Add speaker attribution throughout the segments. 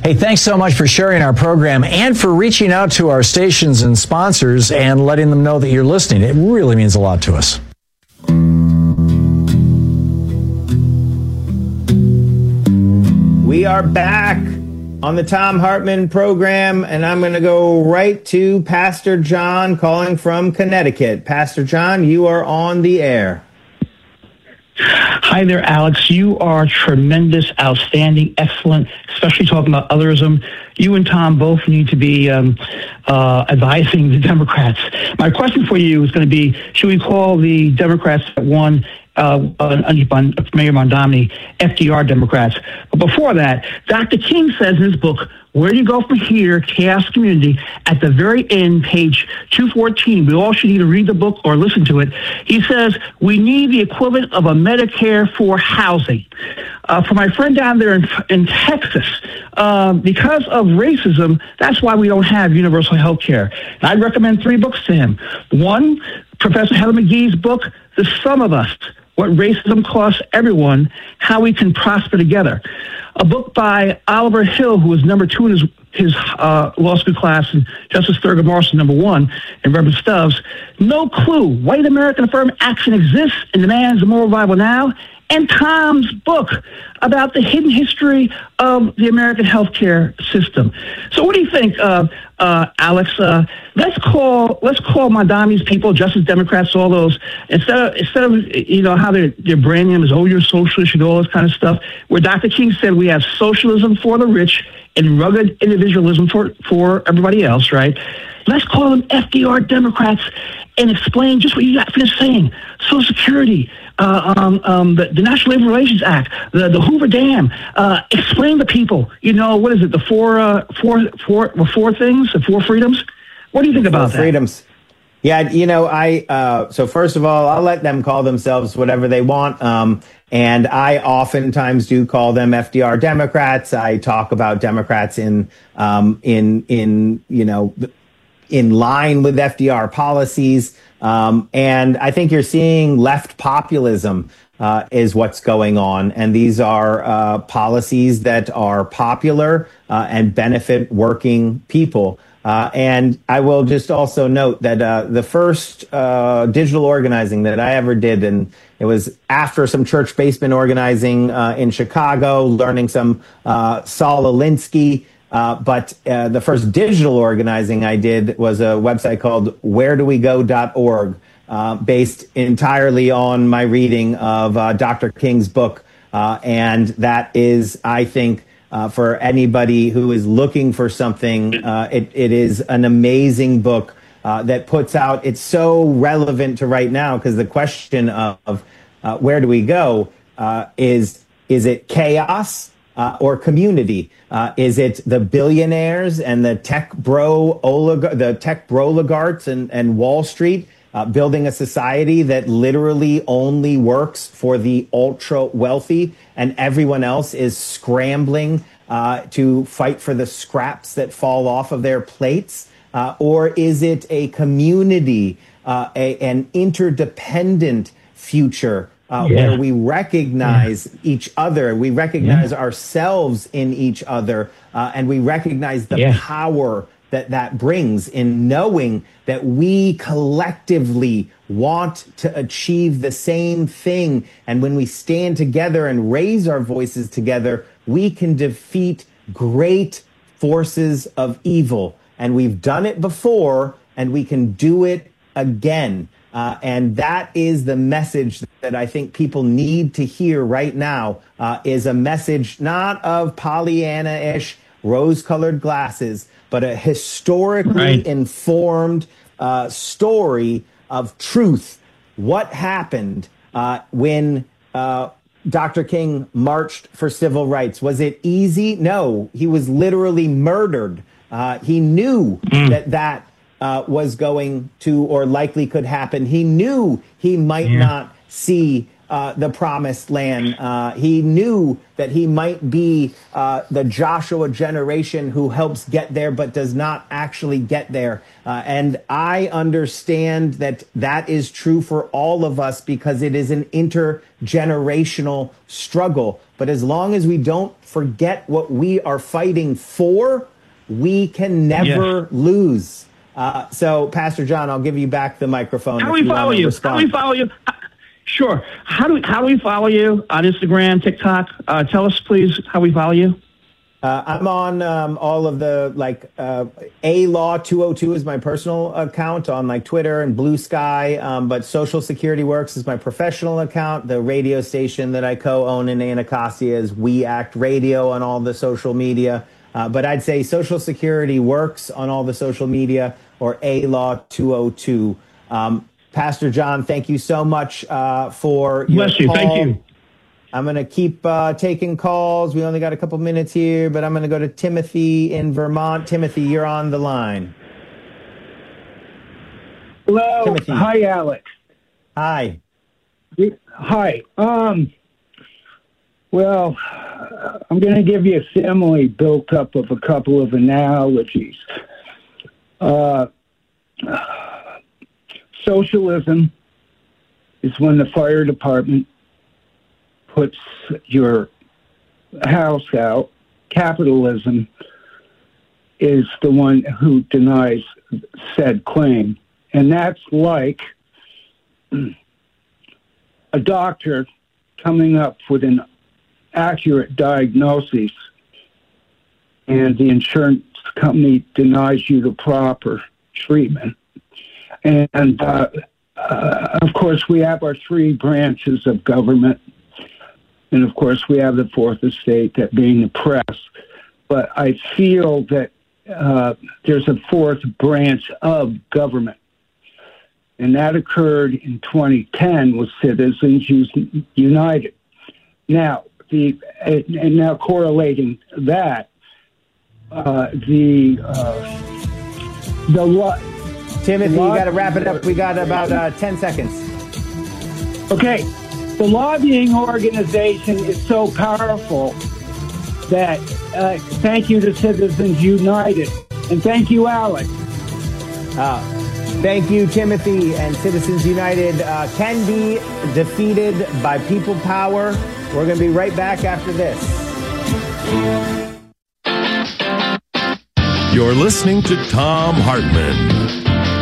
Speaker 1: Hey, thanks so much for sharing our program and for reaching out to our stations and sponsors and letting them know that you're listening. It really means a lot to us.
Speaker 2: We are back on the Thom Hartmann program, and I'm going to go right to Pastor John calling from Connecticut. Pastor John, you are on the air.
Speaker 3: Hi there, Alex. You are tremendous, outstanding, excellent, especially talking about otherism. You and Tom both need to be advising the Democrats. My question for you is going to be, should we call the Democrats that won Mayor Mondomny FDR Democrats? But before that, Dr. King says in his book, Where Do You Go From Here, Chaos Community, at the very end, page 214, we all should either read the book or listen to it. He says, we need the equivalent of a Medicare for housing. For my friend down there in Texas, because of racism, that's why we don't have universal health care. And I'd recommend 3 books to him. One, Professor Heather McGhee's book, The Sum of Us, What Racism Costs Everyone, How We Can Prosper Together. A book by Oliver Hill, who was number 2 in his law school class, and Justice Thurgood Marshall, number 1, and Reverend Stubbs. No Clue, White American Affirmative Action Exists and Demands a Moral Revival Now, and Tom's book about the hidden history of the American healthcare system. So what do you think, Alex? Let's call Mondomny's people, Justice Democrats, all those, instead of how they're branding them as, oh, you're socialist and all this kind of stuff, where Dr. King said we have socialism for the rich and rugged individualism for everybody else, right? Let's call them FDR Democrats and explain just what you got finished saying. Social Security, the National Labor Relations Act, the Hoover Dam. Explain to people, what is it, the four things, the 4 freedoms? What do you think about that?
Speaker 2: Freedoms. Yeah, so first of all, I'll let them call themselves whatever they want. And I oftentimes do call them FDR Democrats. I talk about Democrats in line with FDR policies. And I think you're seeing left populism is what's going on. And these are policies that are popular and benefit working people. And I will just also note that the first digital organizing that I ever did, and it was after some church basement organizing in Chicago, learning some Saul Alinsky. But the first digital organizing I did was a website called wheredowego.org, based entirely on my reading of Dr. King's book. And that is, I think, for anybody who is looking for something, it is an amazing book that puts out, it's so relevant to right now, because the question of where do we go is it chaos or community? Is it the billionaires and the tech oligarchs and Wall Street building a society that literally only works for the ultra wealthy, and everyone else is scrambling to fight for the scraps that fall off of their plates? Or is it a community, an interdependent future where we recognize each other, we recognize ourselves in each other, and we recognize the power that brings in knowing that we collectively want to achieve the same thing. And when we stand together and raise our voices together, we can defeat great forces of evil. And we've done it before, and we can do it again. And that is the message that I think people need to hear right now, is a message not of Pollyanna-ish, rose-colored glasses, but a historically informed story of truth. What happened when Dr. King marched for civil rights? Was it easy? No, he was literally murdered. He knew that was going to, or likely could happen. He knew he might not see the promised land. He knew that he might be the Joshua generation who helps get there but does not actually get there. And I understand that that is true for all of us because it is an intergenerational struggle. But as long as we don't forget what we are fighting for, we can never lose. So, Pastor John, I'll give you back the microphone.
Speaker 3: How do we follow you? How do we follow you? Sure. How do we follow you on Instagram, TikTok? Tell us, please, how we follow you.
Speaker 2: I'm on all of the ALaw202 is my personal account on Twitter and Blue Sky. But Social Security Works is my professional account. The radio station that I co-own in Anacostia is We Act Radio on all the social media. But I'd say Social Security Works on all the social media or ALaw202. Pastor John, thank you so much for your
Speaker 3: Bless you.
Speaker 2: call.
Speaker 3: Thank you.
Speaker 2: I'm going to keep taking calls. We only got a couple minutes here, but I'm going to go to Timothy in Vermont. Timothy, you're on the line.
Speaker 4: Hello.
Speaker 2: Timothy.
Speaker 4: Hi, Alex.
Speaker 2: Hi.
Speaker 4: Hi. Well, I'm going to give you a simile built up of a couple of analogies. Socialism is when the fire department puts your house out. Capitalism is the one who denies said claim. And that's like a doctor coming up with an accurate diagnosis and the insurance company denies you the proper treatment. And of course, we have our three branches of government. And of course, we have the fourth estate, that being the press. But I feel that there's a fourth branch of government. And that occurred in 2010 with Citizens United. Now, now correlating that,
Speaker 2: Timothy, you got to wrap it up. We got about 10 seconds.
Speaker 4: Okay. The lobbying organization is so powerful that thank you to Citizens United. And thank you, Alex.
Speaker 2: Thank you, Timothy. And Citizens United can be defeated by people power. We're going to be right back after this.
Speaker 5: You're listening to Thom Hartmann.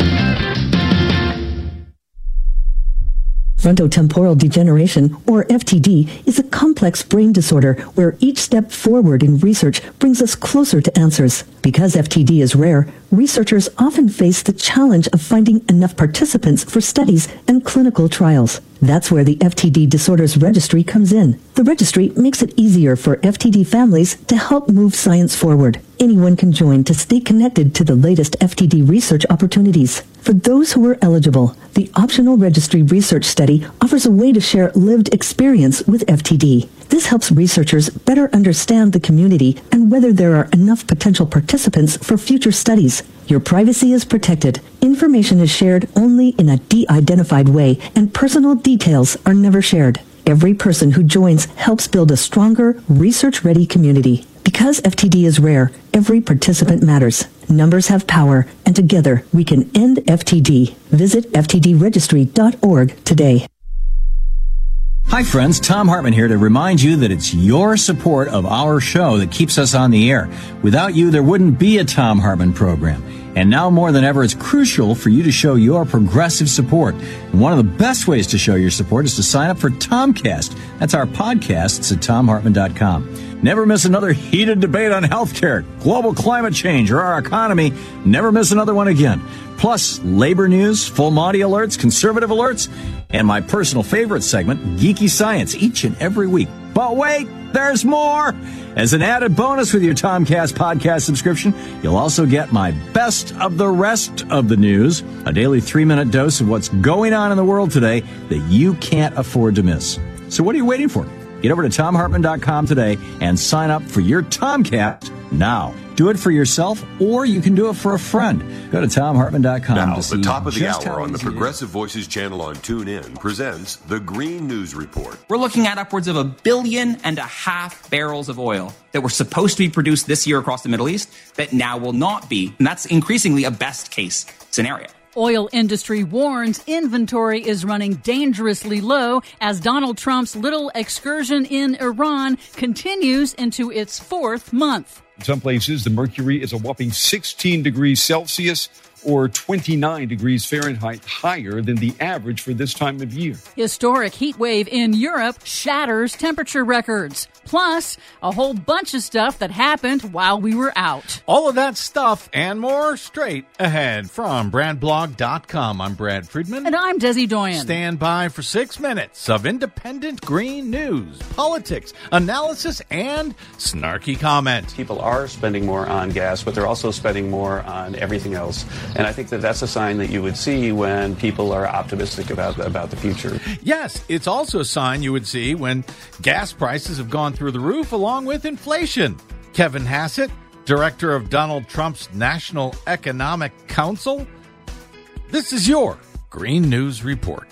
Speaker 6: Frontotemporal degeneration, or FTD, is a complex brain disorder where each step forward in research brings us closer to answers. Because FTD is rare, researchers often face the challenge of finding enough participants for studies and clinical trials. That's where the FTD Disorders Registry comes in. The registry makes it easier for FTD families to help move science forward. Anyone can join to stay connected to the latest FTD research opportunities. For those who are eligible, the optional registry research study offers a way to share lived experience with FTD. This helps researchers better understand the community and whether there are enough potential participants for future studies. Your privacy is protected. Information is shared only in a de-identified way, and personal details are never shared. Every person who joins helps build a stronger, research-ready community. Because FTD is rare, every participant matters. Numbers have power, and together we can end FTD. Visit ftdregistry.org today.
Speaker 1: Hi friends, Thom Hartmann here to remind you that it's your support of our show that keeps us on the air. Without you, there wouldn't be a Thom Hartmann program. And now more than ever, it's crucial for you to show your progressive support. And one of the best ways to show your support is to sign up for Tomcast. That's our podcasts at ThomHartmann.com. Never miss another heated debate on healthcare, global climate change, or our economy. Never miss another one again. Plus, labor news, full Monty alerts, conservative alerts, and my personal favorite segment, Geeky Science, each and every week. But wait, there's more! As an added bonus with your Tomcast podcast subscription, you'll also get my best of the rest of the news, a daily 3-minute dose of what's going on in the world today that you can't afford to miss. So what are you waiting for? Get over to TomHartman.com today and sign up for your Tomcast now. Do it for yourself, or you can do it for a friend. Go to TomHartman.com
Speaker 5: Now,
Speaker 1: to see
Speaker 5: the top of the
Speaker 1: just
Speaker 5: hour
Speaker 1: how
Speaker 5: on the
Speaker 1: easy it is.
Speaker 5: Progressive Voices channel on TuneIn presents the Green News Report.
Speaker 7: We're looking at upwards of 1.5 billion barrels of oil that were supposed to be produced this year across the Middle East that now will not be. And that's increasingly a best case scenario.
Speaker 8: Oil industry warns inventory is running dangerously low as Donald Trump's little excursion in Iran continues into its 4th month.
Speaker 9: In some places, the mercury is a whopping 16 degrees Celsius or 29 degrees Fahrenheit higher than the average for this time of year.
Speaker 8: Historic heat wave in Europe shatters temperature records. Plus, a whole bunch of stuff that happened while we were out.
Speaker 10: All of that stuff and more straight ahead from BradBlog.com. I'm Brad Friedman.
Speaker 8: And I'm Desi Doyen.
Speaker 10: Stand by for 6 minutes of independent green news, politics, analysis, and snarky comment.
Speaker 11: People are spending more on gas, but they're also spending more on everything else. And I think that that's a sign that you would see when people are optimistic about the future.
Speaker 10: Yes, it's also a sign you would see when gas prices have gone through the roof along with inflation. Kevin Hassett, director of Donald Trump's National Economic Council. This is your Green News Report.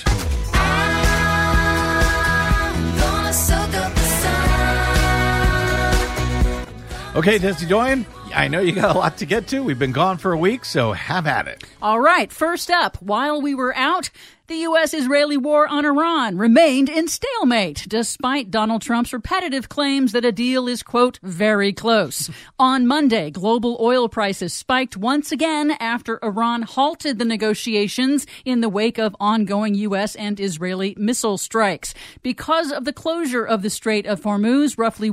Speaker 10: Okay, Desi Doyen, I know you got a lot to get to. We've been gone for a week, so have at it.
Speaker 8: All right, first up, while we were out, the U.S.-Israeli war on Iran remained in stalemate, despite Donald Trump's repetitive claims that a deal is, quote, very close. On Monday, global oil prices spiked once again after Iran halted the negotiations in the wake of ongoing U.S. and Israeli missile strikes. Because of the closure of the Strait of Hormuz, roughly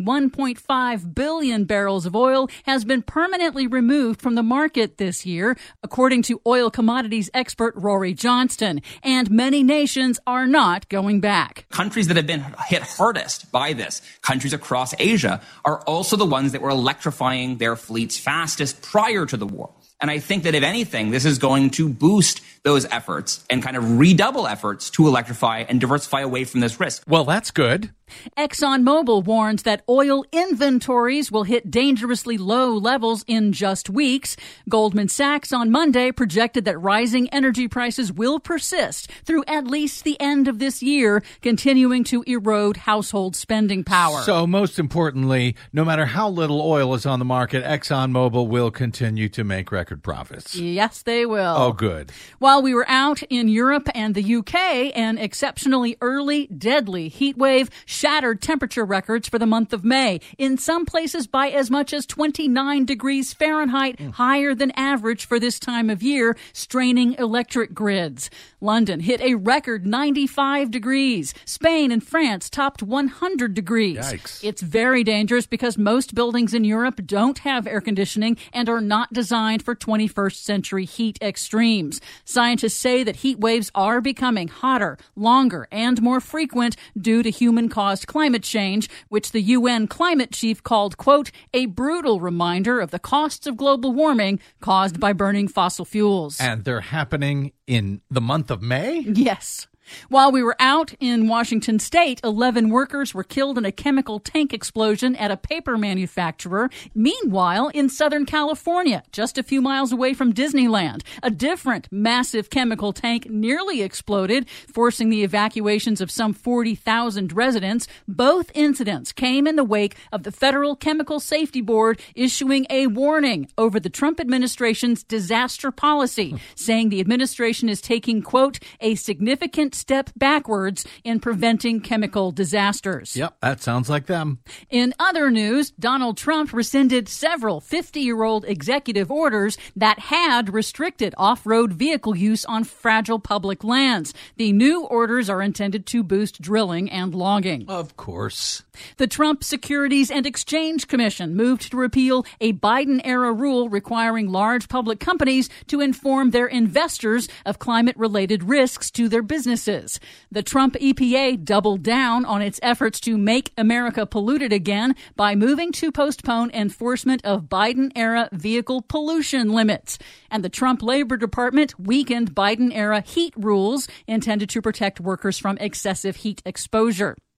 Speaker 8: 1.5 billion barrels of oil has been permanently removed from the market this year, according to oil commodities expert Rory Johnston. And many nations are not going back.
Speaker 7: Countries that have been hit hardest by this, countries across Asia, are also the ones that were electrifying their fleets fastest prior to the war. And I think that if anything, this is going to boost those efforts and kind of redouble efforts to electrify and diversify away from this risk.
Speaker 10: Well, that's good.
Speaker 8: ExxonMobil warns that oil inventories will hit dangerously low levels in just weeks. Goldman Sachs on Monday projected that rising energy prices will persist through at least the end of this year, continuing to erode household spending power.
Speaker 10: So most importantly, no matter how little oil is on the market, ExxonMobil will continue to make record profits.
Speaker 8: Yes, they will.
Speaker 10: Oh, good.
Speaker 8: While we were out in Europe and the UK, an exceptionally early, deadly heat wave shattered temperature records for the month of May, in some places by as much as 29 degrees Fahrenheit, higher than average for this time of year, straining electric grids. London hit a record 95 degrees. Spain and France topped 100 degrees.
Speaker 10: Yikes.
Speaker 8: It's very dangerous because most buildings in Europe don't have air conditioning and are not designed for 21st century heat extremes. Scientists say that heat waves are becoming hotter, longer, and more frequent due to human-caused climate change, which the UN climate chief called, quote, a brutal reminder of the costs of global warming caused by burning fossil fuels.
Speaker 10: And they're happening in the month of May?
Speaker 8: Yes. While we were out in Washington state, 11 workers were killed in a chemical tank explosion at a paper manufacturer. Meanwhile, in Southern California, just a few miles away from Disneyland, a different massive chemical tank nearly exploded, forcing the evacuations of some 40,000 residents. Both incidents came in the wake of the Federal Chemical Safety Board issuing a warning over the Trump administration's disaster policy, saying the administration is taking, quote, a significant step backwards in preventing chemical disasters.
Speaker 10: Yep, that sounds like them.
Speaker 8: In other news, Donald Trump rescinded several 50-year-old executive orders that had restricted off-road vehicle use on fragile public lands. The new orders are intended to boost drilling and logging.
Speaker 10: Of course.
Speaker 8: The Trump Securities and Exchange Commission moved to repeal a Biden-era rule requiring large public companies to inform their investors of climate-related risks to their businesses. The Trump EPA doubled down on its efforts to make America polluted again by moving to postpone enforcement of Biden-era vehicle pollution limits. And the Trump Labor Department weakened Biden-era heat rules intended to protect workers from excessive heat exposure.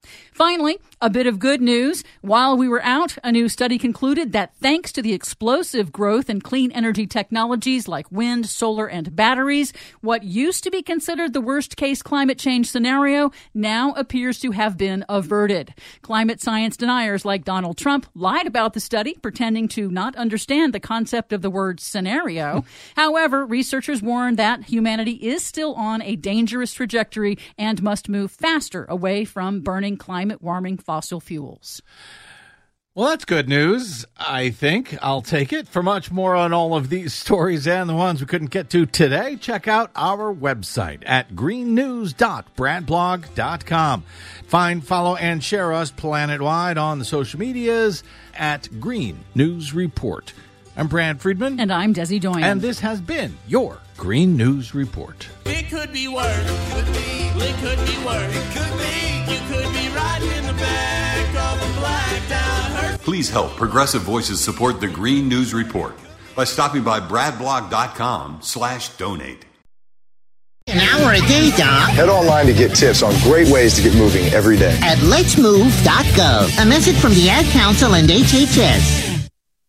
Speaker 8: Finally, a bit of good news. While we were out, a new study concluded that thanks to the explosive growth in clean energy technologies like wind, solar, and batteries, what used to be considered the worst-case climate change scenario now appears to have been averted. Climate science deniers like Donald Trump lied about the study, pretending to not understand the concept of the word scenario. However, researchers warn that humanity is still on a dangerous trajectory and must move faster away from burning climate-warming fossil fuels.
Speaker 10: Well, that's good news, I think. I'll take it. For much more on all of these stories and the ones we couldn't get to today, check out our website at greennews.bradblog.com. Find, follow, and share us planet-wide on the social medias at Green News Report. I'm Brad Friedman.
Speaker 8: And I'm Desi Doyen.
Speaker 10: And this has been your Green News Report.
Speaker 12: It could be worse. It could be. It could be worse. It could be. You could be riding in the back of a blacked out hearse.
Speaker 5: Please help Progressive Voices support the Green News Report by stopping by bradblog.com/donate.
Speaker 13: An hour a day, Doc.
Speaker 14: Head online to get tips on great ways to get moving every day
Speaker 13: at letsmove.gov. A message from the Ad Council and HHS.